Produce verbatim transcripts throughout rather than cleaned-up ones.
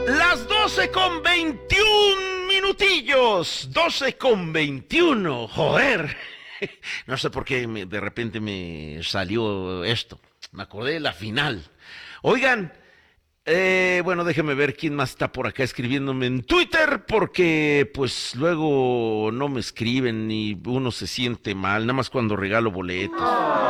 Las doce con veintiún minutillos. doce con veintiuno. Joder. No sé por qué me, de repente me salió esto. Me acordé de la final. Oigan, eh, bueno, déjenme ver quién más está por acá escribiéndome en Twitter, porque pues luego no me escriben y uno se siente mal, nada más cuando regalo boletos.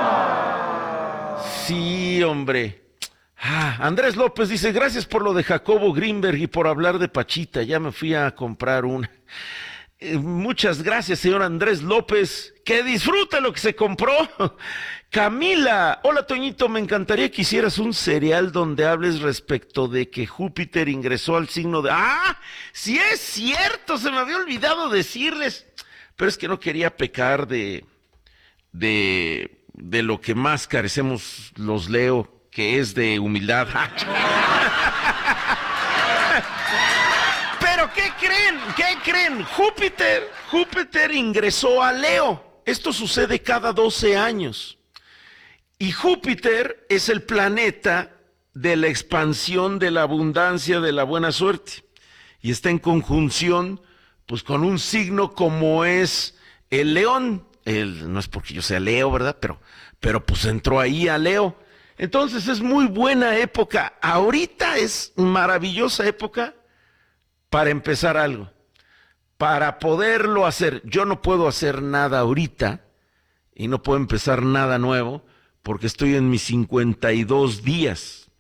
Sí, hombre. Ah, Andrés López dice, gracias por lo de Jacobo Greenberg y por hablar de Pachita, ya me fui a comprar una. Eh, muchas gracias, señor Andrés López, que disfrute lo que se compró. Camila, hola Toñito, me encantaría que hicieras un serial donde hables respecto de que Júpiter ingresó al signo de... ¡Ah! Sí es cierto, se me había olvidado decirles, pero es que no quería pecar de, de, de lo que más carecemos los Leo, que es de humildad. Pero ¿qué creen? ¿Qué creen? Júpiter, Júpiter ingresó a Leo. Esto sucede cada doce años. Y Júpiter es el planeta de la expansión, de la abundancia, de la buena suerte. Y está en conjunción, pues, con un signo como es el león. El, no es porque yo sea Leo, ¿verdad? Pero, pero pues entró ahí a Leo. Entonces es muy buena época. Ahorita es maravillosa época para empezar algo. Para poderlo hacer. Yo no puedo hacer nada ahorita y no puedo empezar nada nuevo porque estoy en mis cincuenta y dos días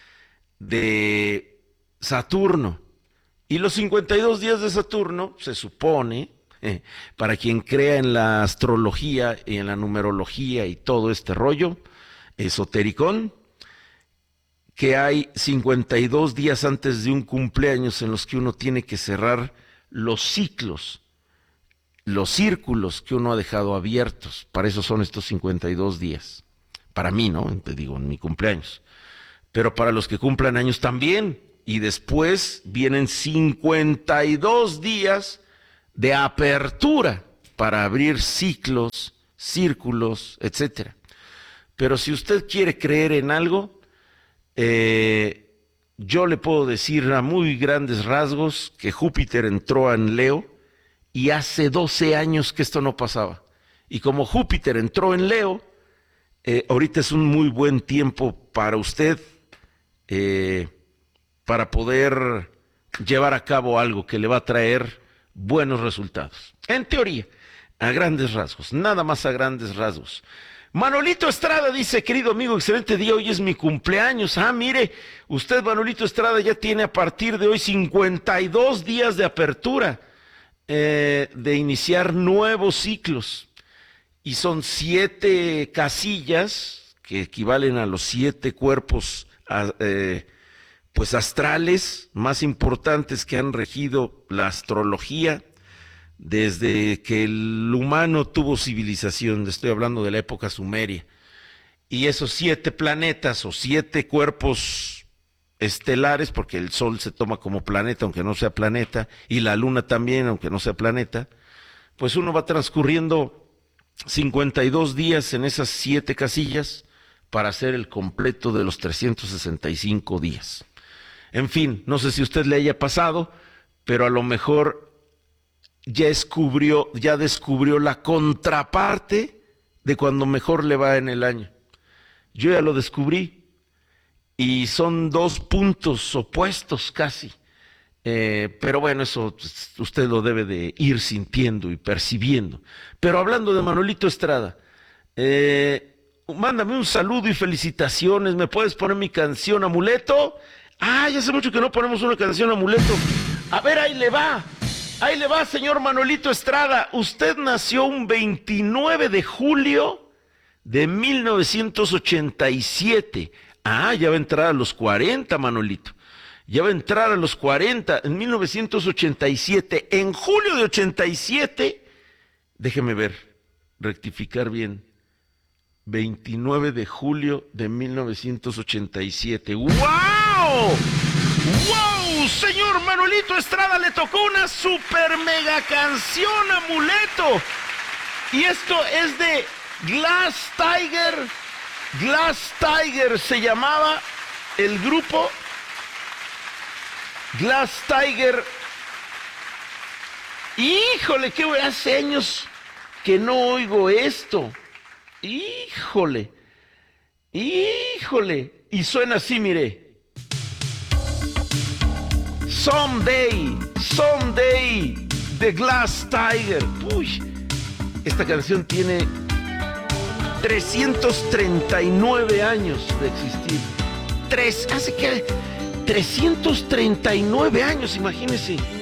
de Saturno. Y los cincuenta y dos días de Saturno, se supone, eh, para quien crea en la astrología y en la numerología y todo este rollo esotericón, que hay cincuenta y dos días antes de un cumpleaños en los que uno tiene que cerrar los ciclos, los círculos que uno ha dejado abiertos. Para eso son estos cincuenta y dos días. Para mí, ¿no? Te digo, en mi cumpleaños. Pero para los que cumplan años también. Y después vienen cincuenta y dos días de apertura para abrir ciclos, círculos, etcétera. Pero si usted quiere creer en algo, eh, yo le puedo decir a muy grandes rasgos que Júpiter entró en Leo y hace doce años que esto no pasaba. Y como Júpiter entró en Leo, eh, ahorita es un muy buen tiempo para usted eh, para poder llevar a cabo algo que le va a traer buenos resultados. En teoría, a grandes rasgos, nada más a grandes rasgos. Manolito Estrada dice, querido amigo, excelente día, hoy es mi cumpleaños. Ah, mire, usted, Manolito Estrada, ya tiene a partir de hoy cincuenta y dos días de apertura, eh, de iniciar nuevos ciclos. Y son siete casillas, que equivalen a los siete cuerpos eh, pues astrales más importantes que han regido la astrología desde que el humano tuvo civilización. Estoy hablando de la época sumeria. Y esos siete planetas o siete cuerpos estelares, porque el Sol se toma como planeta aunque no sea planeta, y la Luna también aunque no sea planeta, pues uno va transcurriendo cincuenta y dos días en esas siete casillas para hacer el completo de los trescientos sesenta y cinco días. En fin, no sé si a usted le haya pasado, pero a lo mejor ya descubrió, ya descubrió la contraparte de cuando mejor le va en el año. Yo ya lo descubrí y son dos puntos opuestos casi. Eh, pero bueno, eso usted lo debe de ir sintiendo y percibiendo. Pero hablando de Manolito Estrada, eh, mándame un saludo y felicitaciones. ¿Me puedes poner mi canción Amuleto? Ah, ya hace mucho que no ponemos una canción Amuleto. A ver, ahí le va. Ahí le va, señor Manolito Estrada. Usted nació un veintinueve de julio de mil novecientos ochenta y siete. Ah, ya va a entrar a los cuarenta, Manolito. Ya va a entrar a los cuarenta, en mil novecientos ochenta y siete. En julio de ochenta y siete, déjeme ver, rectificar bien. veintinueve de julio de mil novecientos ochenta y siete. ¡Wow! ¡Wow! Señor Manolito Estrada, le tocó una super mega canción, Amuleto. Y esto es de Glass Tiger. Glass Tiger se llamaba el grupo. Glass Tiger. Híjole, qué hace años que no oigo esto. Híjole, híjole. Y suena así, mire. Someday, Someday, de Glass Tiger. Uy, esta canción tiene trescientos treinta y nueve años de existir. Tres, hace que trescientos treinta y nueve años, imagínense.